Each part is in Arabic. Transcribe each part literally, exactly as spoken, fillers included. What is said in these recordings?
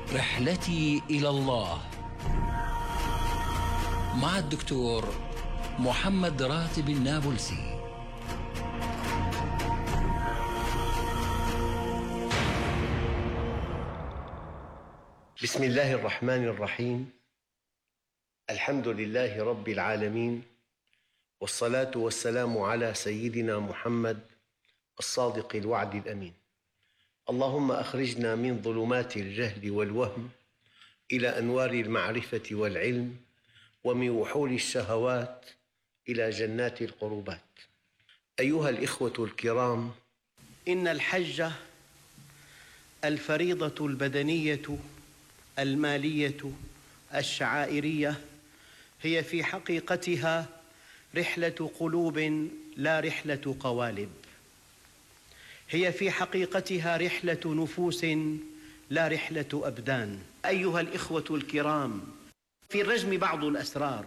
رحلتي إلى الله مع الدكتور محمد راتب النابلسي. بسم الله الرحمن الرحيم. الحمد لله رب العالمين، والصلاة والسلام على سيدنا محمد الصادق الوعد الأمين. اللهم أخرجنا من ظلمات الجهل والوهم إلى أنوار المعرفة والعلم، ومن وحول الشهوات إلى جنات القربات. أيها الإخوة الكرام، إن الحج الفريضة البدنية المالية الشعائرية هي في حقيقتها رحلة قلوب لا رحلة قوالب، هي في حقيقتها رحلة نفوس لا رحلة أبدان. أيها الإخوة الكرام، في الرجم بعض الأسرار،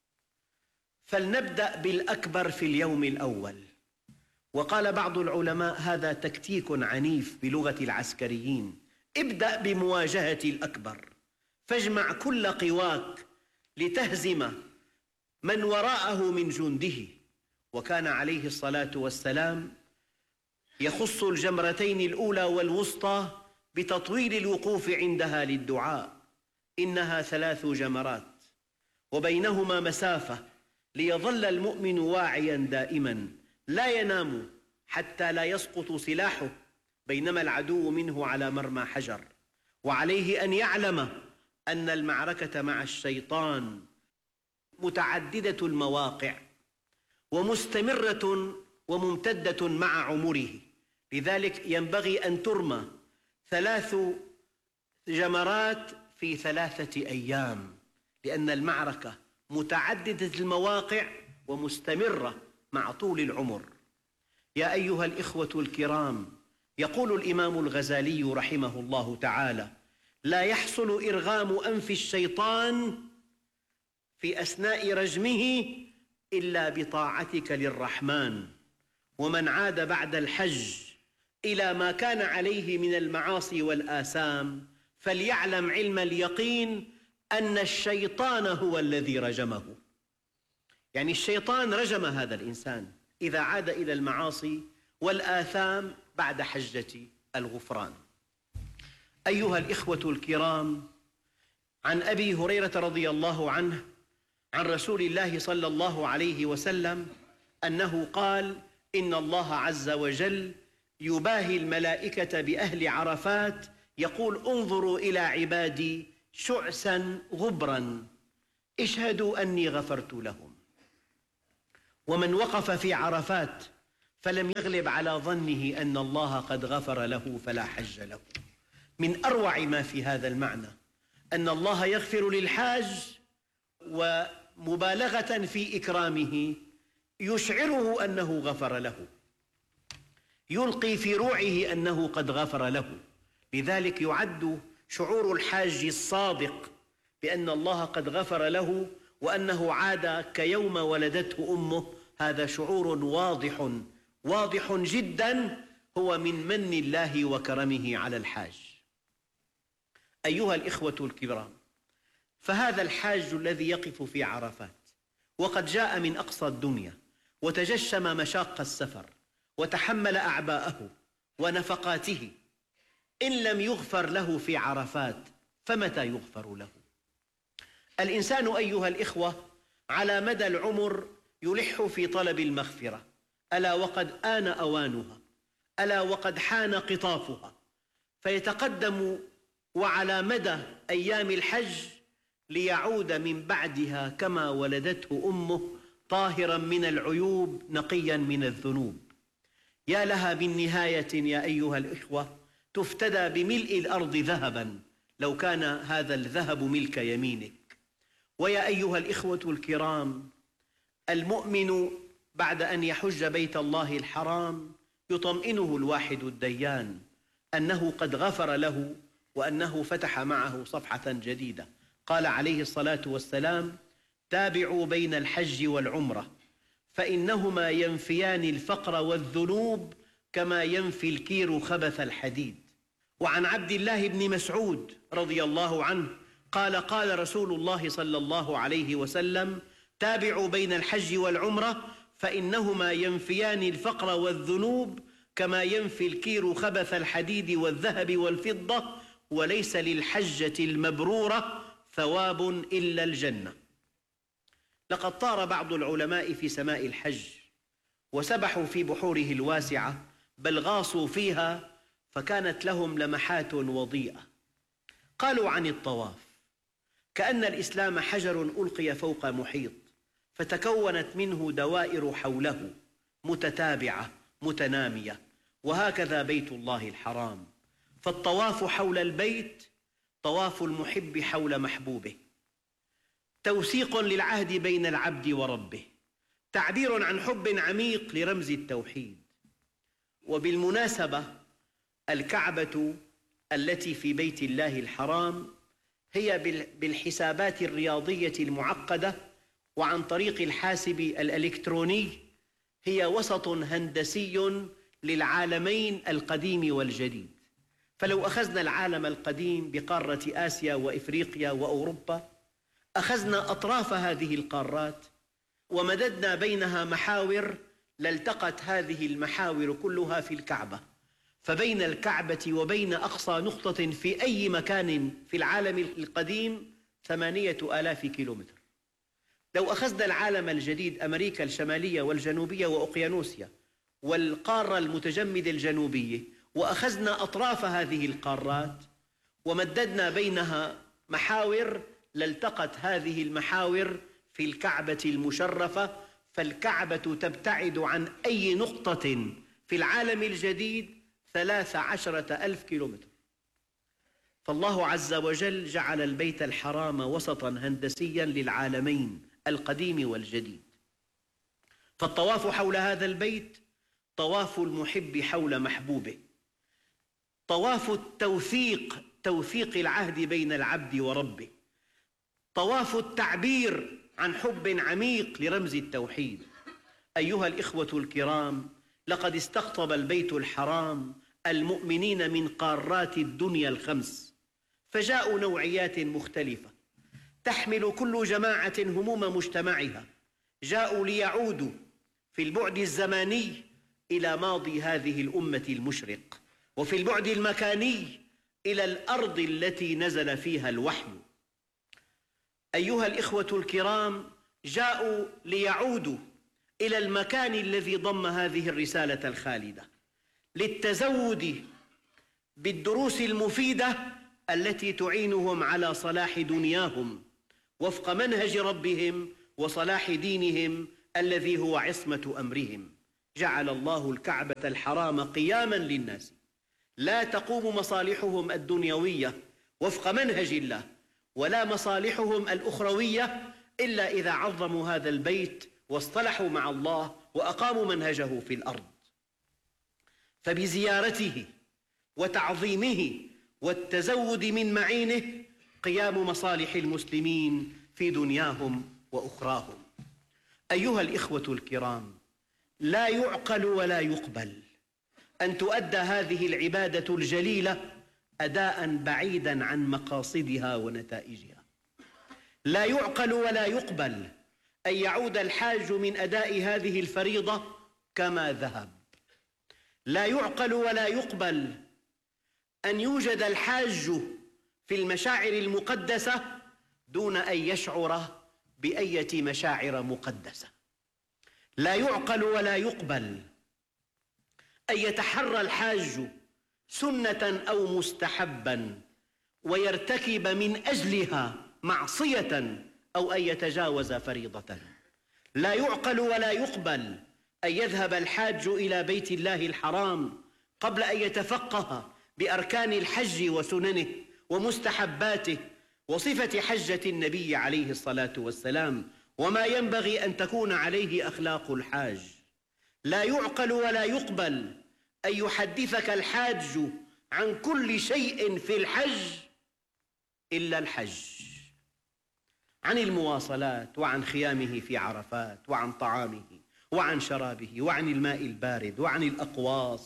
فلنبدأ بالأكبر في اليوم الأول. وقال بعض العلماء هذا تكتيك عنيف بلغة العسكريين: ابدأ بمواجهة الأكبر، فاجمع كل قواك لتهزم من وراءه من جنده. وكان عليه الصلاة والسلام يخص الجمرتين الأولى والوسطى بتطويل الوقوف عندها للدعاء. إنها ثلاث جمرات وبينهما مسافة، ليظل المؤمن واعيا دائما لا ينام حتى لا يسقط سلاحه بينما العدو منه على مرمى حجر. وعليه أن يعلم أن المعركة مع الشيطان متعددة المواقع ومستمرة وممتدة مع عمره، لذلك ينبغي أن ترمى ثلاث جمرات في ثلاثة أيام، لأن المعركة متعددة المواقع ومستمرة مع طول العمر. يا أيها الإخوة الكرام، يقول الإمام الغزالي رحمه الله تعالى: لا يحصل إرغام أنف الشيطان في أثناء رجمه إلا بطاعتك للرحمن، ومن عاد بعد الحج إلى ما كان عليه من المعاصي والآثام فليعلم علم اليقين أن الشيطان هو الذي رجمه. يعني الشيطان رجم هذا الإنسان إذا عاد إلى المعاصي والآثام بعد حجة الغفران. أيها الإخوة الكرام، عن أبي هريرة رضي الله عنه عن رسول الله صلى الله عليه وسلم أنه قال: إن الله عز وجل يباهي الملائكة بأهل عرفات يقول: انظروا إلى عبادي شعثا غبرا اشهدوا أني غفرت لهم. ومن وقف في عرفات فلم يغلب على ظنه أن الله قد غفر له فلا حج له. من أروع ما في هذا المعنى أن الله يغفر للحاج، ومبالغة في إكرامه يشعره أنه غفر له، يلقي في روعه أنه قد غفر له. لذلك يعد شعور الحاج الصادق بأن الله قد غفر له وأنه عاد كيوم ولدته أمه، هذا شعور واضح واضح جدا، هو من من الله وكرمه على الحاج. أيها الإخوة الكرام، فهذا الحاج الذي يقف في عرفات وقد جاء من أقصى الدنيا وتجشم مشاق السفر وتحمل أعباءه ونفقاته، إن لم يغفر له في عرفات فمتى يغفر له؟ الإنسان أيها الإخوة على مدى العمر يلح في طلب المغفرة، ألا وقد آن أوانها، ألا وقد حان قطافها، فيتقدم وعلى مدى أيام الحج ليعود من بعدها كما ولدته أمه طاهرا من العيوب نقيا من الذنوب. يا لها من نهاية يا أيها الإخوة تفتدى بملء الأرض ذهبا لو كان هذا الذهب ملك يمينك. ويا أيها الإخوة الكرام، المؤمن بعد أن يحج بيت الله الحرام يطمئنه الواحد الديان أنه قد غفر له وأنه فتح معه صفحة جديدة. قال عليه الصلاة والسلام: تابعوا بين الحج والعمرة فإنهما ينفيان الفقر والذنوب كما ينفي الكير خبث الحديد. وعن عبد الله بن مسعود رضي الله عنه قال قال رسول الله صلى الله عليه وسلم: تابعوا بين الحج والعمرة فإنهما ينفيان الفقر والذنوب كما ينفي الكير خبث الحديد والذهب والفضة، وليس للحجة المبرورة ثواب إلا الجنة. لقد طار بعض العلماء في سماء الحج وسبحوا في بحوره الواسعة، بل غاصوا فيها فكانت لهم لمحات وضيئة. قالوا عن الطواف: كأن الإسلام حجر ألقي فوق محيط فتكونت منه دوائر حوله متتابعة متنامية، وهكذا بيت الله الحرام. فالطواف حول البيت طواف المحب حول محبوبه، توثيق للعهد بين العبد وربه، تعبير عن حب عميق لرمز التوحيد. وبالمناسبة الكعبة التي في بيت الله الحرام هي بالحسابات الرياضية المعقدة وعن طريق الحاسب الإلكتروني هي وسط هندسي للعالمين القديم والجديد. فلو أخذنا العالم القديم بقارة آسيا وإفريقيا وأوروبا، أخذنا أطراف هذه القارات ومددنا بينها محاور، لالتقت هذه المحاور كلها في الكعبة. فبين الكعبة وبين أقصى نقطة في أي مكان في العالم القديم ثمانية آلاف كيلومتر. لو أخذنا العالم الجديد، أمريكا الشمالية والجنوبية وأوقيانوسيا والقارة المتجمدة الجنوبية، وأخذنا أطراف هذه القارات ومددنا بينها محاور، لالتقت هذه المحاور في الكعبة المشرفة. فالكعبة تبتعد عن أي نقطة في العالم الجديد ثلاث عشرة ألف كيلومتر. فالله عز وجل جعل البيت الحرام وسطاً هندسياً للعالمين القديم والجديد. فالطواف حول هذا البيت طواف المحب حول محبوبه، طواف التوثيق، توثيق العهد بين العبد وربه، طواف التعبير عن حب عميق لرمز التوحيد. أيها الإخوة الكرام، لقد استقطب البيت الحرام المؤمنين من قارات الدنيا الخمس، فجاءوا نوعيات مختلفة تحمل كل جماعة هموم مجتمعها. جاءوا ليعودوا في البعد الزماني إلى ماضي هذه الأمة المشرق، وفي البعد المكاني إلى الأرض التي نزل فيها الوحي. أيها الإخوة الكرام، جاءوا ليعودوا إلى المكان الذي ضم هذه الرسالة الخالدة، للتزود بالدروس المفيدة التي تعينهم على صلاح دنياهم وفق منهج ربهم وصلاح دينهم الذي هو عصمة أمرهم. جعل الله الكعبة الحرام قياماً للناس، لا تقوم مصالحهم الدنيوية وفق منهج الله، ولا مصالحهم الأخروية إلا إذا عظموا هذا البيت واصطلحوا مع الله وأقاموا منهجه في الأرض. فبزيارته وتعظيمه والتزود من معينه قيام مصالح المسلمين في دنياهم وأخراهم. أيها الإخوة الكرام، لا يعقل ولا يقبل أن تؤدى هذه العبادة الجليلة أداء بعيداً عن مقاصدها ونتائجها. لا يعقل ولا يقبل أن يعود الحاج من أداء هذه الفريضة كما ذهب. لا يعقل ولا يقبل أن يوجد الحاج في المشاعر المقدسة دون أن يشعر بأية مشاعر مقدسة. لا يعقل ولا يقبل أن يتحرى الحاج سنة أو مستحباً ويرتكب من أجلها معصية أو أن يتجاوز فريضة. لا يعقل ولا يقبل أن يذهب الحاج إلى بيت الله الحرام قبل أن يتفقه بأركان الحج وسننه ومستحباته وصفة حجة النبي عليه الصلاة والسلام وما ينبغي أن تكون عليه أخلاق الحاج. لا يعقل ولا يقبل أن يحدثك الحاج عن كل شيء في الحج إلا الحج، عن المواصلات وعن خيامه في عرفات وعن طعامه وعن شرابه وعن الماء البارد وعن الأقواس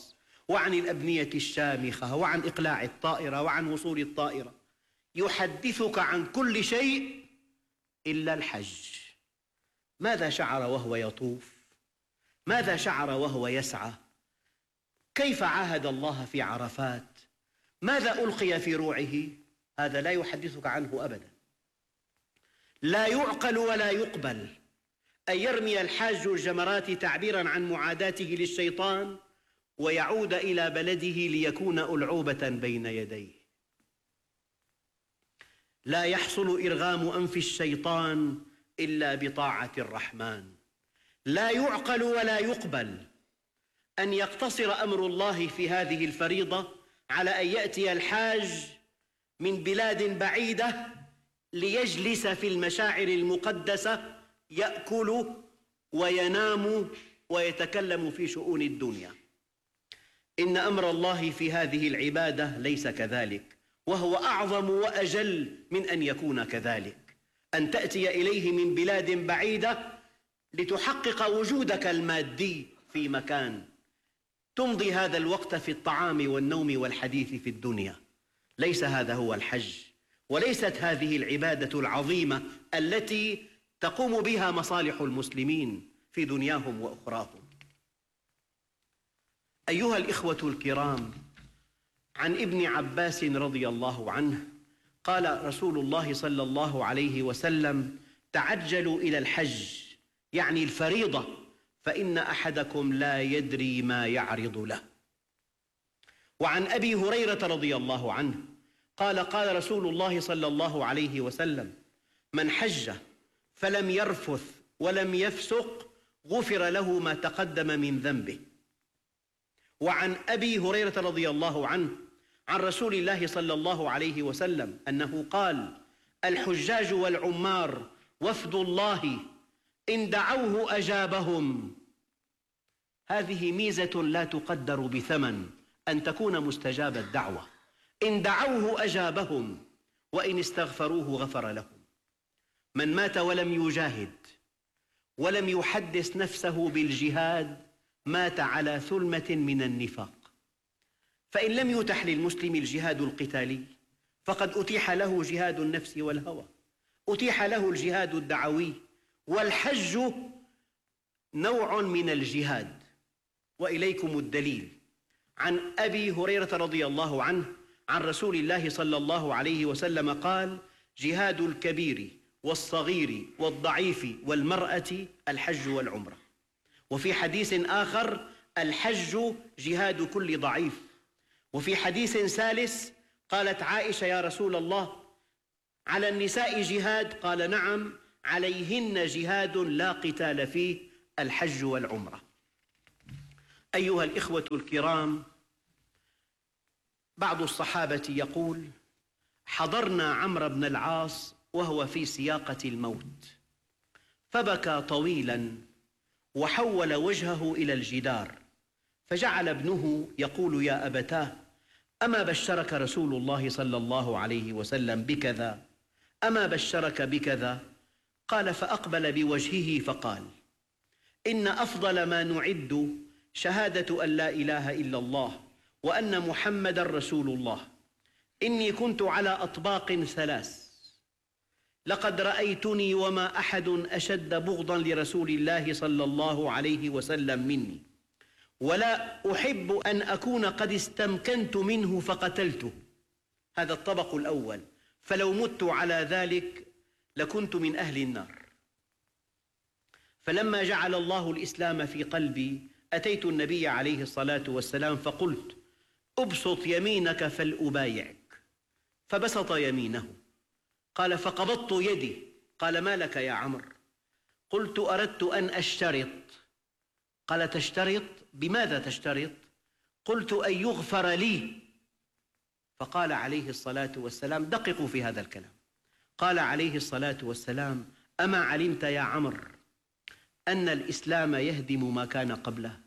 وعن الأبنية الشامخة وعن إقلاع الطائرة وعن وصول الطائرة، يحدثك عن كل شيء إلا الحج. ماذا شعر وهو يطوف؟ ماذا شعر وهو يسعى؟ كيف عاهد الله في عرفات؟ ماذا ألقي في روعه؟ هذا لا يحدثك عنه أبدا. لا يعقل ولا يقبل أن يرمي الحاج الجمرات تعبيراً عن معاداته للشيطان ويعود إلى بلده ليكون ألعوبة بين يديه. لا يحصل إرغام أنف الشيطان إلا بطاعة الرحمن. لا يعقل ولا يقبل أن يقتصر أمر الله في هذه الفريضة على أن يأتي الحاج من بلاد بعيدة ليجلس في المشاعر المقدسة يأكل وينام ويتكلم في شؤون الدنيا. إن أمر الله في هذه العبادة ليس كذلك، وهو أعظم وأجل من أن يكون كذلك. أن تأتي إليه من بلاد بعيدة لتحقق وجودك المادي في مكان، تمضي هذا الوقت في الطعام والنوم والحديث في الدنيا. ليس هذا هو الحج، وليست هذه العبادة العظيمة التي تقوم بها مصالح المسلمين في دنياهم وأخراهم. أيها الإخوة الكرام، عن ابن عباس رضي الله عنه قال رسول الله صلى الله عليه وسلم: تعجلوا إلى الحج، يعني الفريضة، فإن أحدكم لا يدري ما يعرض له. وعن أبي هريرة رضي الله عنه قال: قال رسول الله صلى الله عليه وسلم: من حج فلم يرفث ولم يفسق غفر له ما تقدم من ذنبه. وعن أبي هريرة رضي الله عنه عن رسول الله صلى الله عليه وسلم أنه قال: الحجاج والعمار وفد الله إن دعوه أجابهم. هذه ميزة لا تقدر بثمن، أن تكون مستجاب الدعوة. إن دعوه أجابهم وإن استغفروه غفر لهم. من مات ولم يجاهد ولم يحدث نفسه بالجهاد مات على ثلمة من النفاق. فإن لم يتح للمسلم الجهاد القتالي فقد أتيح له جهاد النفس والهوى، أتيح له الجهاد الدعوي، والحج نوع من الجهاد. وإليكم الدليل. عن أبي هريرة رضي الله عنه عن رسول الله صلى الله عليه وسلم قال: جهاد الكبير والصغير والضعيف والمرأة الحج والعمرة. وفي حديث آخر: الحج جهاد كل ضعيف. وفي حديث ثالث قالت عائشة: يا رسول الله، على النساء جهاد؟ قال: نعم، عليهن جهاد لا قتال فيه، الحج والعمرة. أيها الإخوة الكرام، بعض الصحابة يقول: حضرنا عمرو بن العاص وهو في سياقة الموت، فبكى طويلا وحول وجهه إلى الجدار، فجعل ابنه يقول: يا أبتاه، أما بشرك رسول الله صلى الله عليه وسلم بكذا؟ أما بشرك بكذا؟ قال: فأقبل بوجهه فقال: إن أفضل ما نعد شهادة أن لا إله إلا الله وأن محمد رسول الله. إني كنت على أطباق ثلاث، لقد رأيتني وما أحد أشد بغضا لرسول الله صلى الله عليه وسلم مني، ولا أحب أن أكون قد استمكنت منه فقتلته. هذا الطبق الأول، فلو مت على ذلك لكنت من أهل النار. فلما جعل الله الإسلام في قلبي أتيت النبي عليه الصلاة والسلام فقلت: أبسط يمينك فلأبايعك. فبسط يمينه. قال: فقبضت يدي. قال: ما لك يا عمرو؟ قلت: أردت أن أشترط. قال: تشترط؟ بماذا تشترط؟ قلت: أن يغفر لي. فقال عليه الصلاة والسلام: دققوا في هذا الكلام. قال عليه الصلاة والسلام: أما علمت يا عمرو أن الإسلام يهدم ما كان قبله،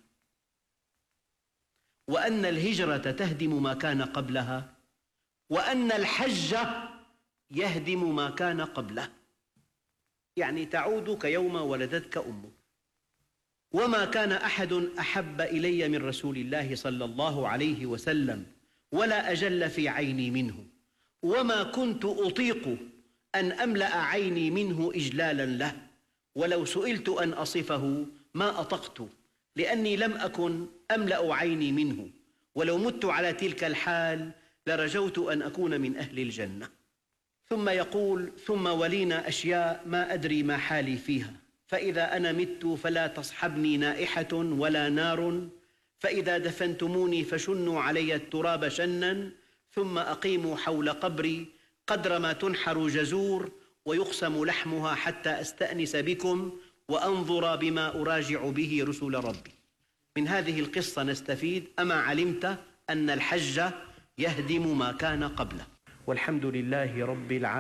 وأن الهجرة تهدم ما كان قبلها، وأن الحج يهدم ما كان قبله، يعني تعود كيوم ولدتك أمك. وما كان أحد أحب إلي من رسول الله صلى الله عليه وسلم ولا أجل في عيني منه، وما كنت أطيق أن أملأ عيني منه إجلالا له، ولو سئلت أن أصفه ما أطقت، لأني لم أكن أملأ عيني منه، ولو مت على تلك الحال لرجوت أن أكون من أهل الجنة. ثم يقول: ثم ولينا أشياء ما أدري ما حالي فيها، فإذا أنا مت فلا تصحبني نائحة ولا نار، فإذا دفنتموني فشنوا علي التراب شنا، ثم أقيموا حول قبري قدر ما تنحر جزور ويقسم لحمها حتى أستأنس بكم وأنظر بما أراجع به رسل ربي. من هذه القصة نستفيد: أما علمت أن الحج يهدم ما كان قبله. والحمد لله رب العالمين.